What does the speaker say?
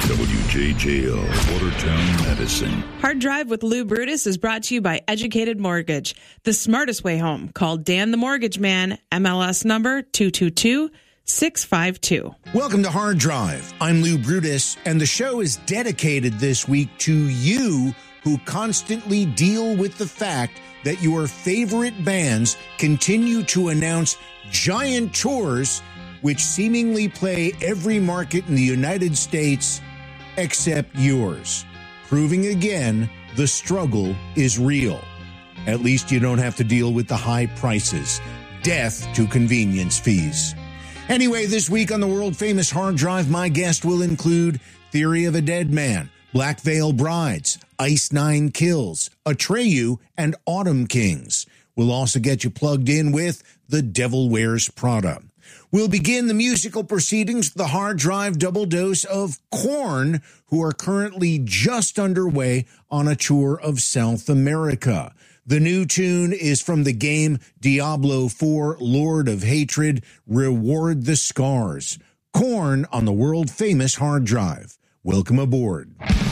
WJJL, Watertown, Medicine. Hard Drive with Lou Brutus is brought to you by Educated Mortgage, the smartest way home. Call Dan the Mortgage Man, MLS number 222-652. Welcome to Hard Drive. I'm Lou Brutus, and the show is dedicated this week to you who constantly deal with the fact that your favorite bands continue to announce giant tours which seemingly play every market in the United States except yours, proving again the struggle is real. At least you don't have to deal with the high prices. Death to convenience fees. Anyway, this week on the world-famous Hard Drive, my guest will include Theory of a Dead Man, Black Veil Brides, Ice Nine Kills, Atreyu, and Autumn Kings. We'll also get you plugged in with The Devil Wears Prada. We'll begin the musical proceedings with the Hard Drive double dose of Korn, who are currently just underway on a tour of South America. The new tune is from the game Diablo 4, Lord of Hatred, Reward the Scars. Korn on the world-famous Hard Drive. Welcome aboard.